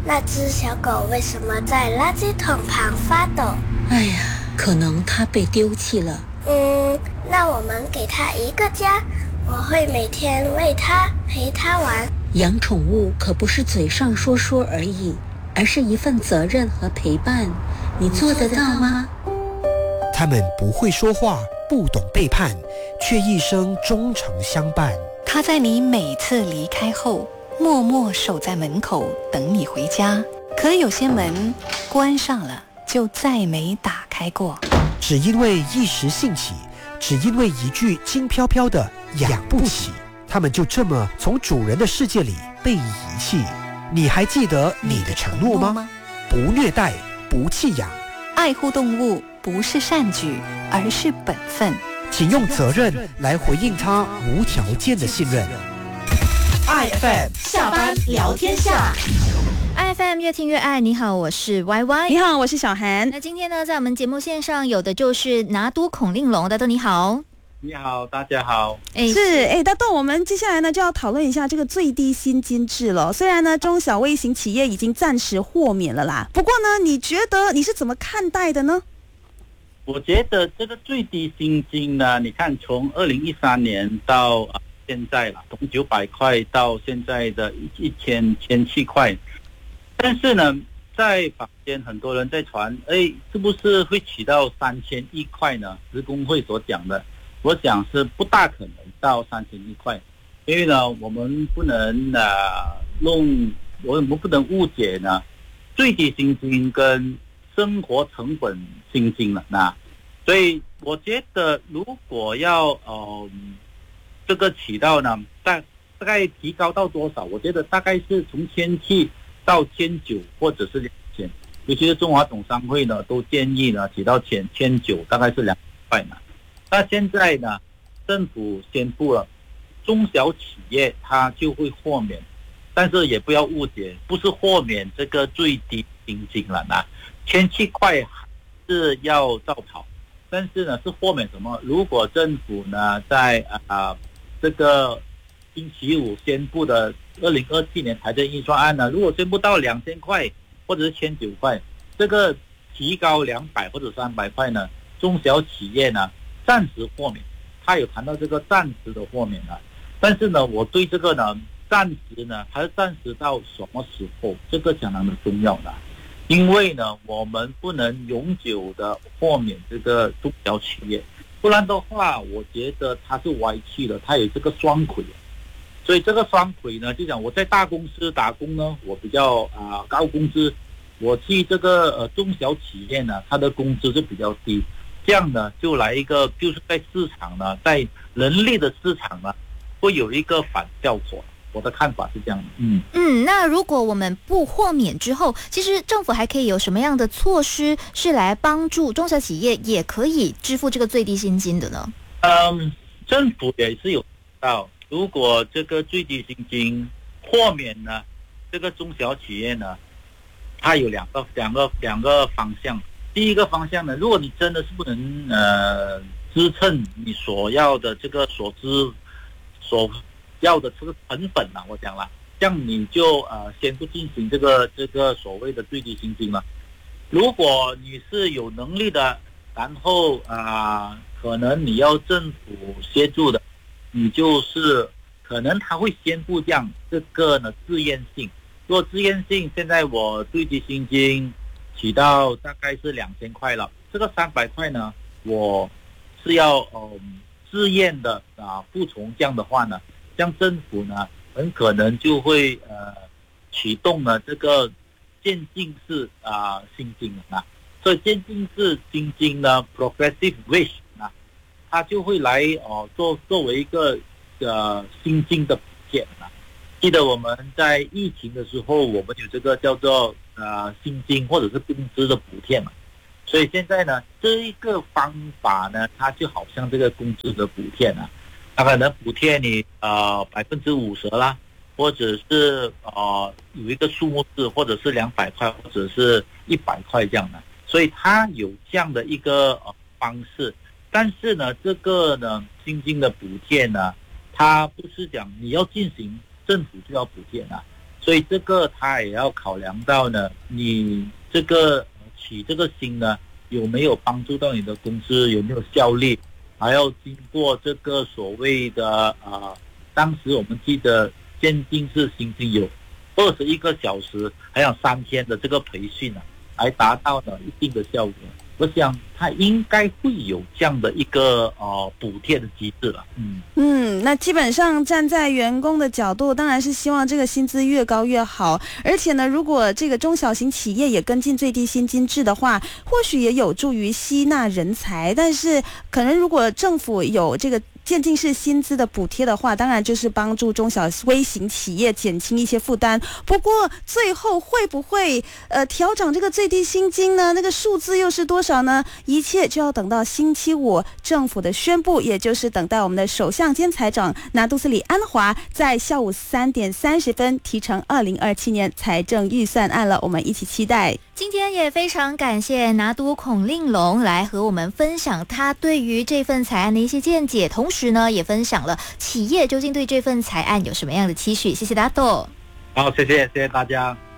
那只小狗为什么在垃圾桶旁发抖？ 哎呀，可能它被丢弃了。 那我们给它一个家，我会每天喂它，陪它玩。 养宠物可不是嘴上说说而已，而是一份责任和陪伴。你做得到吗？ 他们不会说话，不懂背叛，却一生忠诚相伴。 他在你每次离开后，默默守在门口等你回家。可有些门关上了，就再没打开过。 只因为一时兴起，只因为一句轻飘飘的养不起，他们就这么从主人的世界里被遗弃。你还记得你的承诺吗？不虐待，不弃养， 爱护动物不是善举，而是本分。 请用责任来回应他无条件的信任。 IFM 下班聊天下。 IFM 越听越爱，你好，我是 YY。 你好，我是小涵。 那今天呢，在我们节目线上有的就是拿督孔令龙，大豆你好。 你好，大家好。 大豆，我们接下来呢就要讨论一下这个最低薪金制了。虽然呢中小微型企业已经暂时豁免了啦，不过呢，你觉得你是怎么看待的呢？ 我觉得这个最低薪金呢，你看从2013年到现在了，从900块到现在的1007块，但是呢，在坊间很多人在传，是不是会起到3100块呢？职工会所讲的，我想是不大可能到3100块，因为呢，我们不能我们不能误解呢最低薪金跟生活成本薪金了那，所以我觉得如果要这个起到呢，大概提高到多少？我觉得大概是从1700到1900或者是2000，尤其是中华总商会呢都建议呢起到1900，大概是200块呢。那现在呢，政府宣布了，中小企业它就会豁免，但是也不要误解，不是豁免这个最低薪金了呢，1700块是要照跑，但是呢是豁免什么？如果政府呢在这个星期五宣布的2027年财政预算案呢，如果宣布到2000块或者是1900块，这个提高200或者300块呢，中小企业呢暂时豁免，他有谈到这个暂时的豁免了，但是呢，我对这个呢暂时呢还是暂时到什么时候，这个相当的重要的，因为呢我们不能永久的豁免这个中小企业，不然的话，我觉得它是歪曲的，它有这个双轨，所以这个双轨呢，就讲我在大公司打工呢，我比较高工资，我去这个中小企业呢，它的工资就比较低，这样呢就来一个，就是在市场呢，在人力的市场呢，会有一个反效果。我的看法是这样的。 那如果我们不豁免之后，其实政府还可以有什么样的措施是来帮助中小企业也可以支付这个最低薪金的呢？ 政府也是有到，如果这个最低薪金豁免呢，这个中小企业呢，它有两个方向。第一个方向呢，如果你真的是不能支撑你所要的这个所要的这个成本啊，我讲了，这样你就先不进行这个所谓的最低薪金了。如果你是有能力的，然后可能你要政府协助的，你就是可能他会宣布这样这个呢自愿性。如果自愿性，现在我最低薪金起到大概是2000块了，这个300块呢，我是要自愿的服从，这样的话呢，这样政府呢很可能就会启动了这个渐进式薪金啊，所以渐进式薪金呢 progressive wage 它就会来作为一个薪金的补贴啊。记得我们在疫情的时候，我们有这个叫做薪金或者是工资的补贴嘛，所以现在呢这一个方法呢，它就好像这个工资的补贴呢，它可能补贴你50%啦，或者是有一个数目字，或者是200块，或者是100块这样的，所以它有这样的一个方式。但是呢，这个呢薪金的补贴呢，它不是讲你要进行政府就要补贴呢， 所以这个他也要考量到呢，你这个起这个薪呢有没有帮助到你的公司，有没有效率，还要经过这个所谓的当时我们记得限定是星期有21个小时，还有3天的这个培训来达到呢一定的效果。我想它应该会有这样的一个补贴的机制了。 那基本上站在员工的角度，当然是希望这个薪资越高越好。而且呢，如果这个中小型企业也跟进最低薪金制的话，或许也有助于吸纳人才。但是可能如果政府有这个渐进式薪资的补贴的话，当然就是帮助中小微型企业减轻一些负担。不过最后会不会调整这个最低薪金呢？那个数字又是多少呢？一切就要等到星期五政府的宣布，也就是等待我们的首相兼财长拿督斯里安华在下午3点30分提呈2027年财政预算案了。我们一起期待。 今天也非常感谢拿督孔令龙来和我们分享他对于这份财案的一些见解，同时呢也分享了企业究竟对这份财案有什么样的期许。谢谢拿督。 好，谢谢大家。